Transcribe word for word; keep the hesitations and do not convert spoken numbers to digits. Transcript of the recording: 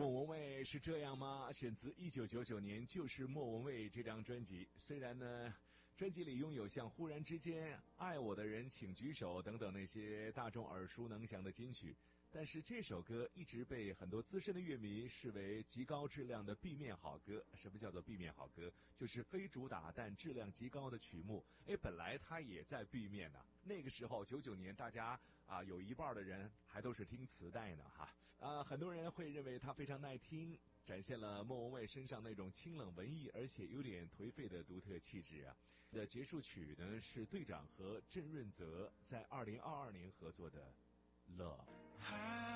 莫文蔚是这样吗？选自一九九九年《就是莫文蔚》这张专辑。虽然呢，专辑里拥有像《忽然之间》《爱我的人请举手》等等那些大众耳熟能详的金曲，但是这首歌一直被很多资深的乐迷视为极高质量的 B 面好歌。什么叫做 B 面好歌？就是非主打但质量极高的曲目。哎，本来它也在 B 面呢。那个时候九九年，大家啊有一半的人还都是听磁带呢哈。啊，很多人会认为它非常耐听，展现了莫文蔚身上那种清冷文艺而且有点颓废的独特气质啊。的结束曲呢是队长和郑润泽在二零二二年合作的《Love》。